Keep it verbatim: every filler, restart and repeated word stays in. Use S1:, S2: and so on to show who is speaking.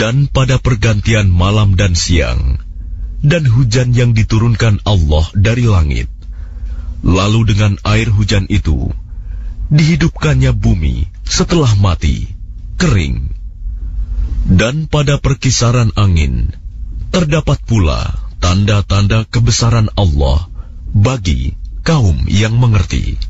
S1: dan pada pergantian malam dan siang, dan hujan yang diturunkan Allah dari langit. Lalu dengan air hujan itu, dihidupkannya bumi setelah mati, kering. Dan pada perkisaran angin, terdapat pula tanda-tanda kebesaran Allah bagi kaum yang mengerti.